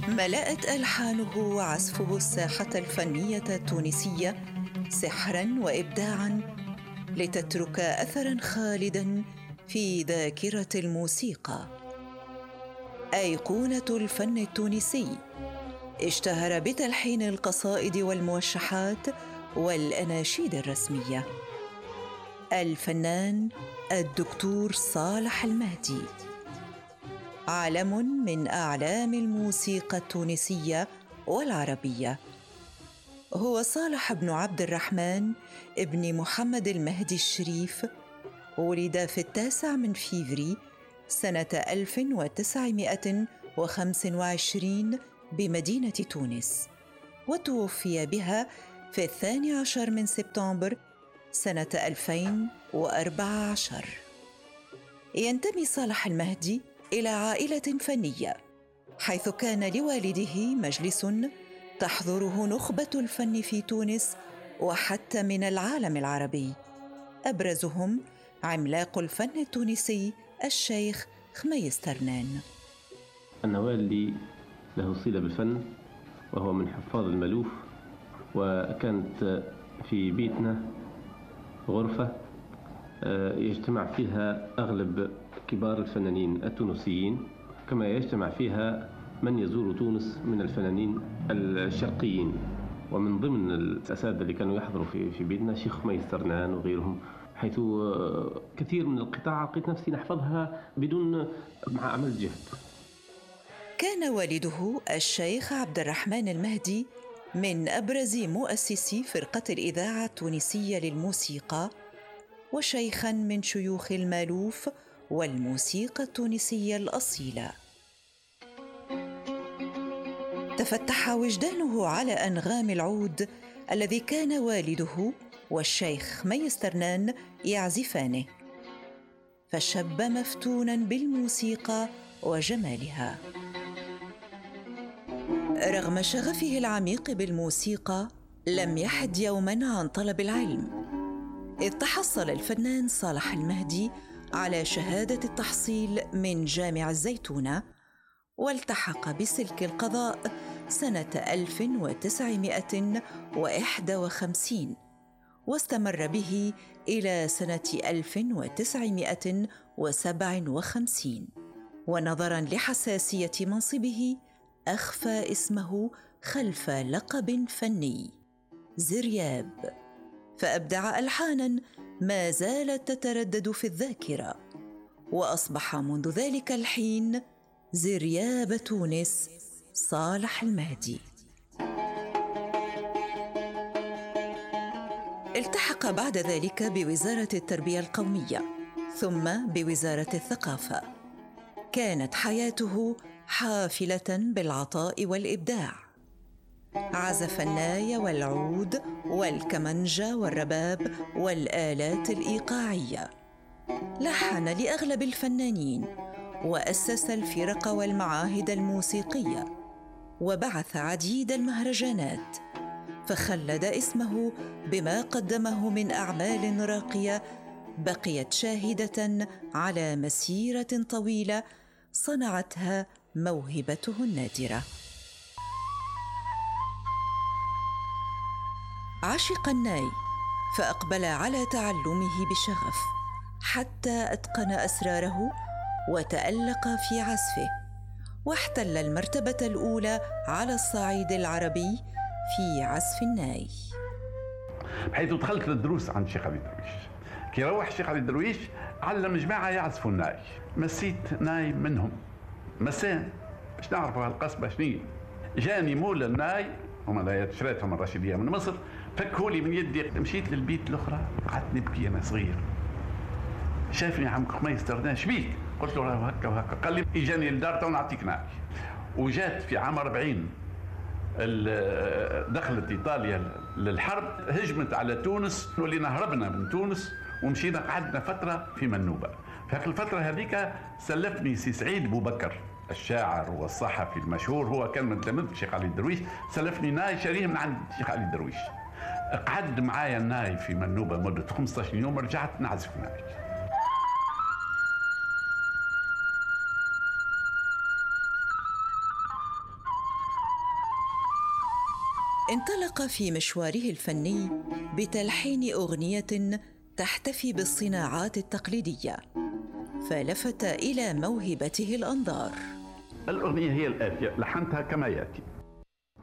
ملأت ألحانه وعزفه الساحة الفنية التونسية سحراً وإبداعاً لتترك أثراً خالداً في ذاكرة الموسيقى. أيقونة الفن التونسي، اشتهر بتلحين القصائد والموشحات والأناشيد الرسمية. الفنان الدكتور صالح المهدي، علم من أعلام الموسيقى التونسية والعربية. هو صالح بن عبد الرحمن ابن محمد المهدي الشريف، ولد في 9 فيفري سنة 1925 بمدينة تونس، وتوفي بها في 12 سبتمبر سنة 2014. ينتمي صالح المهدي إلى عائلة فنية، حيث كان لوالده مجلس تحضره نخبة الفن في تونس وحتى من العالم العربي، أبرزهم عملاق الفن التونسي الشيخ خميس ترنان. أن والدي له صلة بالفن، وهو من حفاظ المألوف، وكانت في بيتنا غرفة يجتمع فيها أغلب كبار الفنانين التونسيين، كما يجتمع فيها من يزور تونس من الفنانين الشرقيين. ومن ضمن الأساتذة اللي كانوا يحضروا في بيتنا شيخ خميس ترنان وغيرهم، حيث كثير من القطاع لقيت نفسي نحفظها بدون مع عمل جهد. كان والده الشيخ عبد الرحمن المهدي من أبرز مؤسسي فرقة الإذاعة التونسية للموسيقى، وشيخاً من شيوخ المألوف والموسيقى التونسية الأصيلة. تفتح وجدانه على أنغام العود الذي كان والده والشيخ خميس ترنان يعزفانه، فشب مفتوناً بالموسيقى وجمالها. رغم شغفه العميق بالموسيقى، لم يحد يوماً عن طلب العلم، إذ تحصل الفنان صالح المهدي على شهادة التحصيل من جامع الزيتونة، والتحق بسلك القضاء سنة 1951، واستمر به إلى سنة 1957. ونظراً لحساسية منصبه، أخفى اسمه خلف لقب فني زرياب، فأبدع ألحاناً ما زالت تتردد في الذاكرة، وأصبح منذ ذلك الحين زرياب تونس صالح المهدي. التحق بعد ذلك بوزارة التربية القومية، ثم بوزارة الثقافة. كانت حياته حافلة بالعطاء والإبداع، عزف الناي والعود والكمنجة والرباب والآلات الإيقاعية، لحن لأغلب الفنانين، وأسس الفرق والمعاهد الموسيقية، وبعث عديد المهرجانات، فخلد اسمه بما قدمه من أعمال راقية بقيت شاهدة على مسيرة طويلة صنعتها موهبته النادرة. عشق الناي، فأقبل على تعلمه بشغف حتى أتقن أسراره وتألق في عزفه، واحتل المرتبة الأولى على الصعيد العربي في عزف الناي. بحيث دخلت للدروس عند الشيخ علي درويش. كي روح الشيخ علي درويش علم جماعة يعزفوا الناي، مسيت ناي منهم مسان باش نعرفوا هالقصبة شنية. جاني مولا الناي، هما لا شريتهم الرشيدية من مصر، فكهولي من يدي. مشيت للبيت الأخرى قعدت نبكي أنا صغير. شافني عم خميس ترنان شبيك؟ قلت له هكا وهكا. قال لي إجاني للدار تو نعطيك ناي. وجات في عام 40 دخلت إيطاليا للحرب، هجمت على تونس، ولينا هربنا من تونس ومشينا قعدنا فترة في منوبة. في هذه الفترة هذيك سلفني سي سعيد بوبكر الشاعر والصحفي المشهور، هو كان من تلاميذ الشيخ علي درويش، سلفني ناي شريه من عند الشيخ علي درويش. قعد معايا الناي في منوبة مدة 15 يوم، رجعت نعزف ناي. انطلق في مشواره الفني بتلحين أغنية تحتفي بالصناعات التقليدية، فلفت إلى موهبته الأنظار. الأغنية هي الآتية، لحنتها كما يأتي.